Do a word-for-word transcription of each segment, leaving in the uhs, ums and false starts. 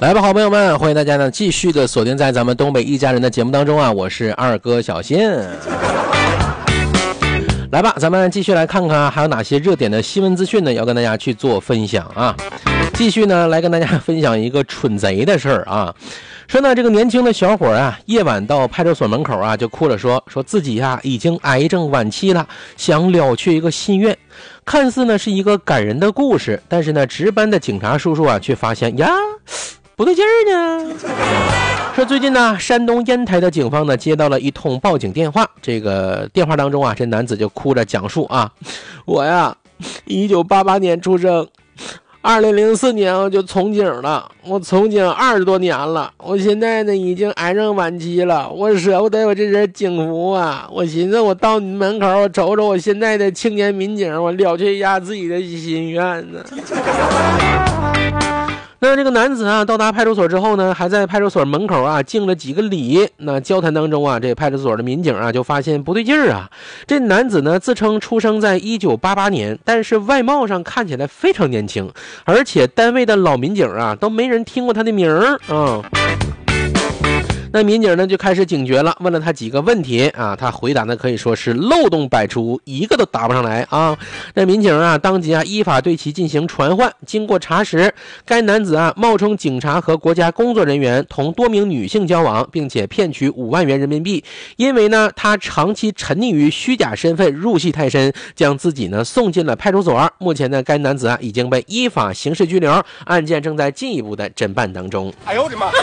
来吧，好朋友们，欢迎大家呢继续的锁定在咱们东北一家人的节目当中啊，我是二哥小新。来吧，咱们继续来看看还有哪些热点的新闻资讯呢，要跟大家去做分享啊。继续呢来跟大家分享一个蠢贼的事儿啊。说呢，这个年轻的小伙啊，夜晚到派出所门口啊，就哭着说，说自己呀、啊、已经癌症晚期了，想了却一个心愿。看似呢是一个感人的故事，但是呢，值班的警察叔叔啊，却发现呀，不对劲儿呢。说最近呢，山东烟台的警方呢接到了一通报警电话，这个电话当中啊，这男子就哭着讲述啊，我呀，一九八八年出生。二零零四年我就从警了，我从警二十多年了，我现在呢已经癌症晚期了，我舍不得我这身警服啊，我寻思我到你门口，我瞅瞅我现在的青年民警，我了却一下自己的心愿呢。那这个男子啊，到达派出所之后呢，还在派出所门口啊敬了几个礼。那交谈当中啊，这派出所的民警啊就发现不对劲儿啊。这男子呢自称出生在一九八八年，但是外貌上看起来非常年轻，而且单位的老民警啊都没人听过他的名儿啊。那民警呢就开始警觉了，问了他几个问题啊，他回答呢可以说是漏洞百出，一个都答不上来啊。那民警啊当即啊依法对其进行传唤。经过查实，该男子啊冒充警察和国家工作人员，同多名女性交往，并且骗取五万元人民币。因为呢他长期沉溺于虚假身份，入戏太深，将自己呢送进了派出所。目前呢该男子啊已经被依法刑事拘留，案件正在进一步的侦办当中。 哎呦我的妈！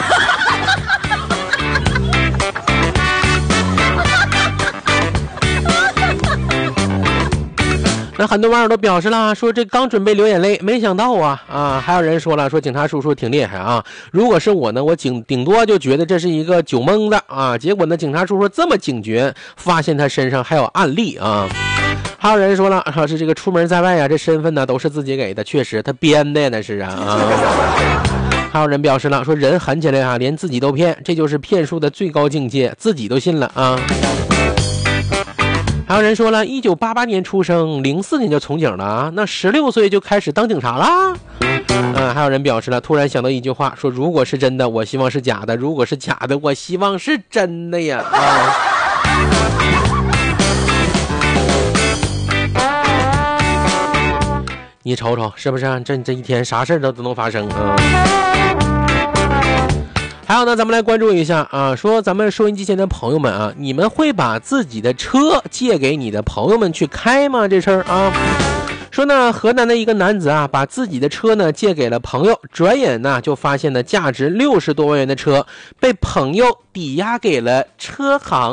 那很多网友都表示了，说这刚准备流眼泪，没想到啊啊！还有人说了，说警察叔叔挺厉害啊。如果是我呢，我顶顶多就觉得这是一个酒蒙子啊。结果呢，警察叔叔这么警觉，发现他身上还有案例啊。还有人说了，说是这个出门在外啊，这身份呢都是自己给的，确实他编的那是啊啊。还有人表示了，说人狠起来啊，连自己都骗，这就是骗术的最高境界，自己都信了啊。还有人说了，一九八八年出生，零四年就从警了啊，那十六岁就开始当警察啦。嗯，还有人表示了，突然想到一句话，说如果是真的，我希望是假的；如果是假的，我希望是真的呀。啊，你瞅瞅，是不是、啊？这这一天啥事都都能发生啊。还有呢，咱们来关注一下啊，说咱们收音机前的朋友们啊，你们会把自己的车借给你的朋友们去开吗？这事儿啊，说呢，河南的一个男子啊，把自己的车呢借给了朋友，转眼呢就发现呢价值六十多万元的车被朋友抵押给了车行。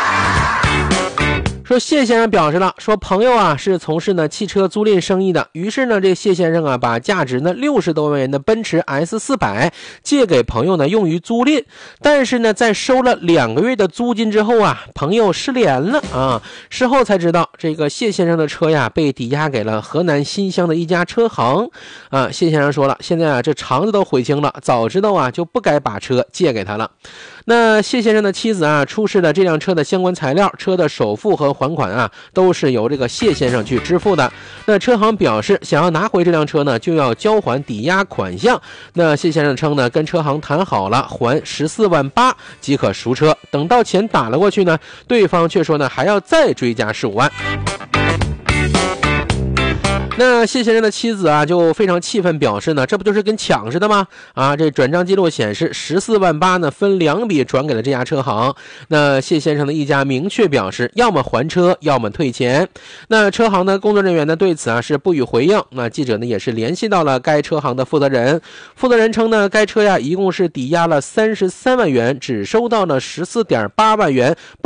说谢先生表示了，说朋友啊是从事呢汽车租赁生意的，于是呢这谢先生啊把价值呢六十多万元的奔驰 S 四百 借给朋友呢用于租赁，但是呢在收了两个月的租金之后啊，朋友失联了啊。事后才知道，这个谢先生的车呀被抵押给了河南新乡的一家车行啊。谢先生说了，现在啊这肠子都悔青了，早知道啊就不该把车借给他了。那谢先生的妻子啊出示了这辆车的相关材料，车的首付和还款啊都是由这个谢先生去支付的。那车行表示，想要拿回这辆车呢，就要交还抵押款项。那谢先生称呢，跟车行谈好了，还十四万八即可赎车。等到钱打了过去呢，对方却说呢还要再追加十五万。那谢先生的妻子啊就非常气愤，表示呢这不就是跟抢似的吗？啊，这转账记录显示十四万八呢分两笔转给了这家车行。那谢先生的一家明确表示，要么还车，要么退钱。那车行的工作人员呢对此啊是不予回应。那记者呢也是联系到了该车行的负责人，负责人称呢该车呀一共是抵押了三十三万元，只收到了十四点八万元。